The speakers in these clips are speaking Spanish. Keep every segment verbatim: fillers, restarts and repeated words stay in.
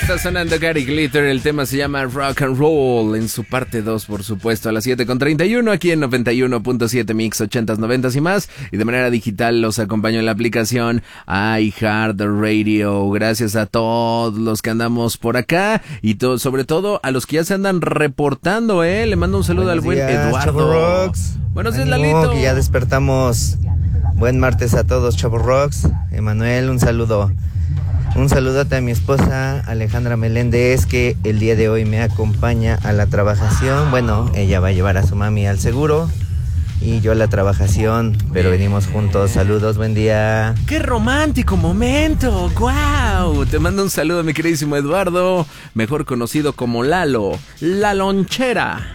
Está sonando Gary Glitter, el tema se llama Rock and Roll, en su parte dos, por supuesto, a las siete con treinta y uno, aquí en noventa y uno punto siete Mix ochentas, noventas y más, y de manera digital los acompaño en la aplicación iHeartRadio. Gracias a todos los que andamos por acá, y to- sobre todo a los que ya se andan reportando, eh, le mando un saludo Buenos al buen días, Eduardo. Chavo Rocks. Buenos días, Ánimo, Lalito. que ya despertamos. Buen martes a todos, Chavo Rocks. Emanuel, un saludo. Un saludote a mi esposa Alejandra Meléndez, que el día de hoy me acompaña a la trabajación. Bueno, ella va a llevar a su mami al seguro y yo a la trabajación, pero venimos juntos. Saludos, buen día. ¡Qué romántico momento! ¡Guau! Te mando un saludo, mi queridísimo Eduardo, mejor conocido como Lalo, la lonchera.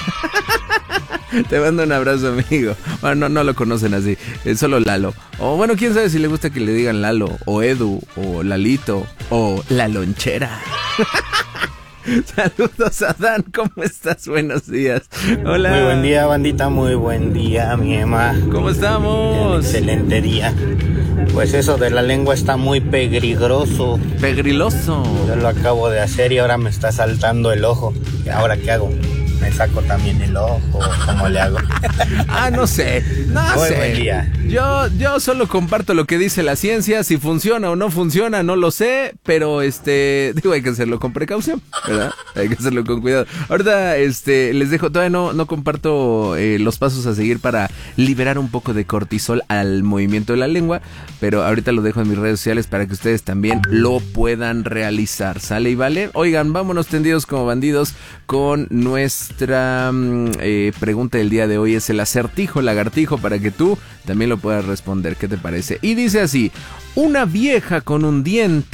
Te mando un abrazo, amigo. Bueno, no, no lo conocen así, es solo Lalo. O bueno, quién sabe si le gusta que le digan Lalo, o Edu, o Lalito, o la lonchera. Saludos, Adán, ¿cómo estás? Buenos días. Hola. Muy buen día, bandita, muy buen día, mi Emma. ¿Cómo estamos? Excelente día. Pues eso de la lengua está muy pegrigroso. Pegriloso. Yo lo acabo de hacer y ahora me está saltando el ojo. ¿Y ahora qué hago? ¿Me saco también el ojo? ¿Cómo le hago? Ah, no sé, no Muy sé. buen día. Yo, yo solo comparto lo que dice la ciencia. Si funciona o no funciona, no lo sé. Pero este, digo, hay que hacerlo con precaución, ¿verdad? Hay que hacerlo con cuidado. Ahorita, este, les dejo, todavía no, no comparto eh, los pasos a seguir para liberar un poco de cortisol al movimiento de la lengua. Pero ahorita lo dejo en mis redes sociales para que ustedes también lo puedan realizar. ¿Sale y vale? Oigan, vámonos tendidos como bandidos con nuestra eh, pregunta del día de hoy. Es el acertijo, lagartijo, para que tú también lo puedas responder. ¿Qué te parece? Y dice así: una vieja con un diente